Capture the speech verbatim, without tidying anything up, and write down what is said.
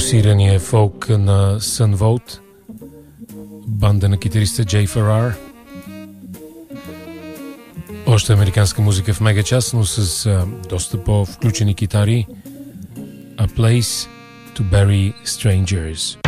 Форсирания фолк на Sun Volt, банда на китариста Джей Феррар. Още американска музика в мегачас, но с а, доста по-включени китари. A Place to Bury Strangers.